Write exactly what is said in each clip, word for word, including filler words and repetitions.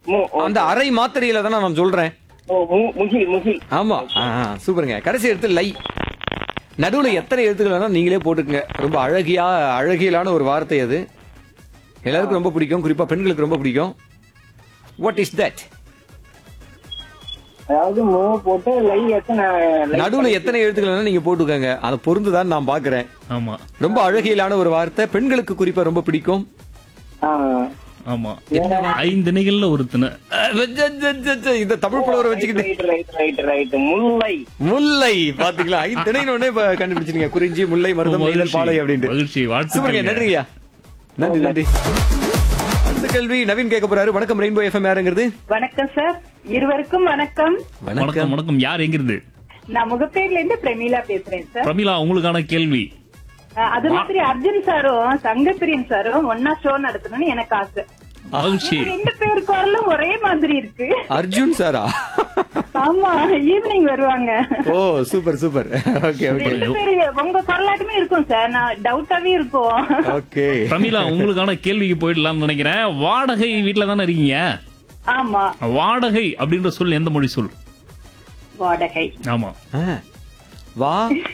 மு, ஓ, அந்த அரை மாத்திரையில தானே நான் சொல்றேன். ஓ, மு- முகில் முகில் ஆமா. ஆ, ஆ, சூப்பருங்க. கடைசி எழுத்து லை. நடுவுல எத்தனை எழுத்துக்கள் வேணா நீங்களே போட்டுக்கங்க. ரொம்ப அழகியா அழகியலான ஒரு வார்த்தை அது. எல்லாருக்கும் ரொம்ப பிடிக்கும், குறிப்பா பெண்களுக்கு ரொம்ப பிடிக்கும். What is that? அதாவது மூ போட்டு லை எத்தனை லை- நடுவுல எத்தனை எழுத்துக்கள் வேணா நீங்க போட்டுக்கங்க. அதை பொருந்துதான் நான் பாக்குறேன். ஆமா ரொம்ப அழகியலான ஒரு வார்த்தை, பெண்களுக்கு குறிப்பா ரொம்ப பிடிக்கும். ஆ, ஆமா ஐந்து நிகழ்ல ஒருத்தன அஹ், வெச்ச, வெச்ச, வெச்ச, இந்த தமிழ் புலவரை வச்சுக்கிட்டு ரைட் ரைட் ரைட் ரைட் முல்லை. முல்லை பாத்தீங்களா? ஐந்து திணைன்னு உடனே இப்ப கண்டுபிடிச்சிருங்க. குறிஞ்சி, முல்லை, மருதம், நெய்தல், பாலை அப்படின்ட்டு. மகிழ்ச்சி சூப்பருங்க, வாழ்த்துக்கள். நன்றிங்கய்யா. நன்றி நன்றி. அடுத்த கேள்வி நவீன் கேட்க போறாரு. வணக்கம் ரெயின்போ எஃப்எம், யாருங்கிறது? வணக்கம் சார், இருவருக்கும் வணக்கம். வணக்கம் வணக்கம். யார் எங்கிருந்து? நான் முகப்பேர்ல இருந்து பிரமீளா பேசுறேன் சார். பிரமிளா, உங்களுக்கான கேள்வி. அஹ், அது மாதிரி அர்ஜுன் சாரும் சங்கப்பிரியன் சாரும் ஒன்னா ஷோ நடத்தணும்னு எனக்கு ஆசை. மகிழ்ச்சி. ரெண்டு பேர் குரலும் ஒரே மாதிரி இருக்கு. அர்ஜுன் சாரா? ஆமா, ஈவினிங் வருவாங்க. ஓ சூப்பர் சூப்பர். ஓகே ஓகே ரெண்டு பேரு உங்க குரலாட்டுமே இருக்கும் சார், நான் டவுட்டாவே இருக்கும். ஓகே. பிரமிளா, உங்களுக்கான கேள்விக்கு போயிடலாம்னு நினைக்கிறேன். வாடகை வீட்டுல தானே இருக்கீங்க? ஆமா, வாடகை அப்படின்ற சொல் எந்த மொழி சொல்? வாடகை. ஆமா ஆ. வா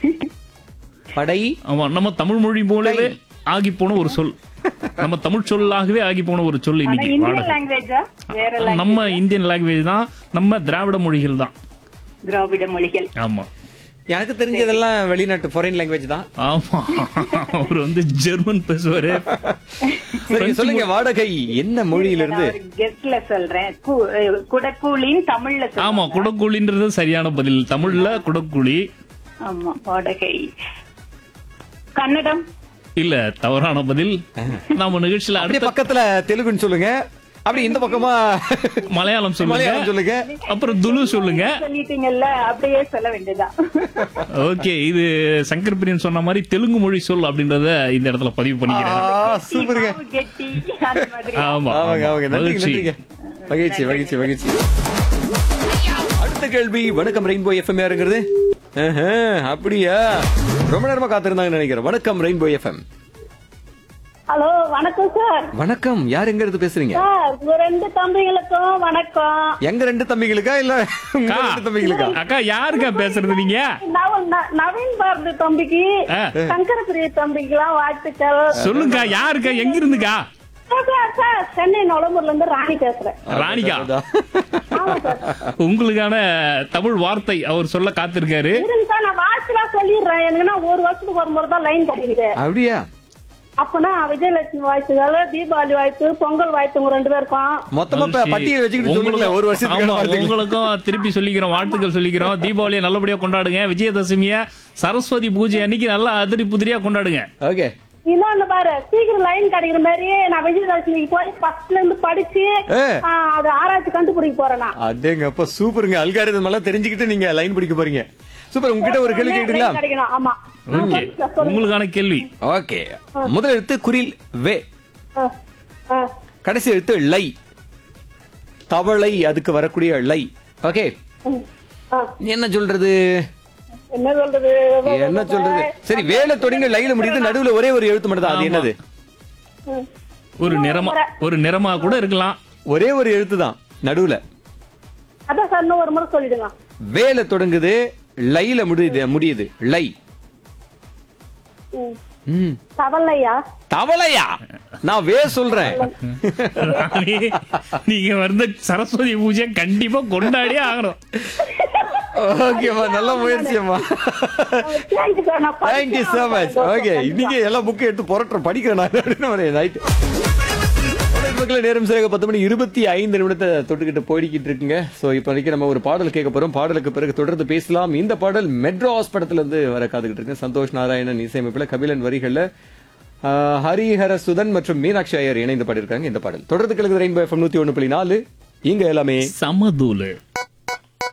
படை ஆமா, நம்ம தமிழ் மொழி போலவே ஆகி போன ஒரு சொல். நம்ம தமிழ் சொல்லாகவே ஆகி போன ஒரு சொல் ஆனா இன்னைக்கு இந்தியன் வாடகை. லாங்குவேஜா வேற நம்ம லாங்குவேஜ்? இந்தியன் லாங்குவேஜ் தான், நம்ம திராவிட மொழிகள் தான். திராவிட மொழிகள். ஆமா எனக்கு தெரிஞ்சதெல்லாம் வெளிநாட்டு ஃபாரின் லாங்குவேஜ் தான். ஆமா அவர் வந்து ஜெர்மன் பேசுவாரு. சரி, சொல்லுங்க, வாடகை என்ன மொழியிலிருந்து? கெஸ்ட்ல சொல்றேன். கு- அஹ், குடக்கூலின்னு தமிழ்ல சொல்லுவாங்க. ஆமா, குடக்கூலின்றது சரியான பதில். தமிழ்ல குடக்கூலி. ஆமா, வாடகை. கன்னடம். இல்ல, தவறான பதில். நம்ம நிகழ்ச்சியில அப்படியே அடுத்த பக்கத்துல தெலுங்குன்னு சொல்லுங்க. அப்படி இந்த பக்கமா மலையாளம் சொல்லுங்க, மலையாளம் சொல்லுங்க. அப்புறம் துளு சொல்லுங்க. சொல்லிட்டீங்கல்ல, அப்படியே சொல்ல வேண்டியதான். ஓகே, இது சங்கர் பிரியன் சொன்ன மாதிரி தெலுங்கு மொழி சொல் அப்படின்றத இந்த இடத்துல பதிவு ஆ, பண்ணிக்கிறேன். சூப்பருங்க. மாவு கெட்டி, அந்த மாதிரி. ஆமா ஆமாங்க ஆமாங்க. நன்றி மகிழ்ச்சி. நன்றிங்க. மகிழ்ச்சி மகிழ்ச்சி மகிழ்ச்சி. அடுத்த கேள்வி. வணக்கம் ரெயின்போ எஃப்எம், யாருங்கிறது? ஆஹா, அப்படியா? ரொம்ப நேரமா காத்திருந்தாங்கன்னு நினைக்கிறேன். வணக்கம் ரெயின்போ எஃப்எம். ஹலோ, வணக்கம் சார். வணக்கம், யார் எங்க இருந்து பேசுறீங்க? சார், உங்க ரெண்டு தம்பிகளுக்கும் வணக்கம். எங்க ரெண்டு தம்பிகளுக்கா இல்ல உங்க அக்கா. ரெண்டு தம்பிகளுக்கா? அக்கா, யாருக்கா பேசுறது நீங்க? நவ- ந- நவீன் பாரதி தம்பிக்கு, ஆ. சங்கரபிரிய தம்பிக்கெல்லாம் வாழ்த்துக்கள். சொல்லுங்கக்கா, யாருக்கா, எங்க இருந்துக்கா? சார், சார், சார், சென்னை நொளம்பூர்ல இருந்து ராணி பேசுறேன். ராணிகா. ஆமா சார். உங்களுக்கான தமிழ் வார்த்தை அவர் சொல்ல காத்திருக்காரு. இருங்க சார், நான் வாழ்த்துலாம் சொல்லிடுறேன். எனக்குன்னா ஒரு வருஷத்துக்கு ஒரு முறை தான் லைன் கிடைக்குது. அப்படியா? அப்பனா விஜயலட்சுமி வாழ்த்துக்கள், தீபாவளி வாழ்த்து, பொங்கல் வாழ்த்து உங்க ரெண்டு பேருக்கும். மொத்தமா ப- பட்டியல் வச்சுக்கிட்டு சொல்லுங்களேன். ஒரு ஆமா, வருஷத்துக்கு உங்களுக்கும் திருப்பி சொல்லிக்கிறோம், வாழ்த்துக்கள் சொல்லிக்கிறோம். தீபாவளியை நல்லபடியா கொண்டாடுங்க. விஜயதசமிய சரஸ்வதி பூஜை அன்னைக்கு நல்லா அதிரி புதிரியா கொண்டாடுங்க. ஓகே. இன்னொன்னு பாரு, சீக்கிரம் லைன் கிடைக்கிற மாதிரி நான் விஜயலட்சுமிக்கு போய் ஃபர்ஸ்ட்ல இருந்து படிச்சு ஏ. ஆ, அது ஆராய்ச்சி கண்டுபிடிக்க போறேன் நான். அதேங்கப்பா, சூப்பருங்க. அல்காரிதம் எல்லாம் தெரிஞ்சுக்கிட்டு நீங்க லைன் பிடிக்க போறீங்க. சூப்பர். உங்ககிட்ட ஒரு கேள்வி கேட்டுங்களா? லைன் கிடைக்கணும். ஆமா. ஆ, ஓகே, சொல்லுங்க, சொல்லுங்க. உங்களுக்கான கேள்வி. ஓகே. முதல் எழுத்து குரில் வே. ஆ, ஆ. கடைசி எழுத்து லை. தவளை, அதுக்கு வரக்கூடிய லை. ஓகே. ம். ஆ, என்ன சொல்றது? என்ன சொல்றது? என்ன சொல்றது? சரி, வேலை தொடங்கி லைல முடியுது, நடுவுல ஒரே ஒரு எழுத்து மட்டும் தான். அது ஆமா. என்னது? ம். ஒரு நிறமா ஒரு நிறமா கூட இருக்கலாம். ஒரே ஒரு எழுத்து தான் நடுவுல. அதான் சார், இன்னும் ஒரு முறை சொல்லிடுங்க. வேலை தொடங்குது, லைல முடியுது முடியுது லை. ம். ம். தவளையா? தவளையா? நான் வே சொல்றேன். ராணி, நீங்க வந்து சரஸ்வதி பூஜை கண்டிப்பா கொண்டாடியே ஆகணும். ஓகேம்மா, நல்ல முயற்சி அம்மா. தேங்க்யூ சார், நான் தேங்க்யூ சோ மச். ஓகே, இன்னைக்கு எல்லா புக்கும் எடுத்து புரட்டுறேன், படிக்கிறேன் நான் அப்படின்னு நைட். நேரம் சரியாக பத்து மணி இருபத்தி ஐந்து நிமிடத்தை தொட்டுக்கிட்டு போய்கிட்டு இருக்குங்க. சோ இப்ப வரைக்கும் நம்ம ஒரு பாடல் கேட்க போறோம். பாடலுக்கு பிறகு தொடர்ந்து பேசலாம். இந்த பாடல் மெட்ராஸ் படத்துல இருந்து வர காத்துக்கிட்டு இருக்கு. சந்தோஷ் நாராயணன் இசையமைப்புல, கபிலன் வரிகள்ல ஆஹ், ஹரிஹர சுதன் மற்றும் மீனாட்சி ஐயர் இணைந்து பாடியிருக்காங்க. இந்த பாடல் தொடர்ந்து கிழக்கு ரெயின்போ எஃப்எம் நூத்தி ஒண்ணு புள்ளி நாலு. இங்க எல்லாமே சமதூலு.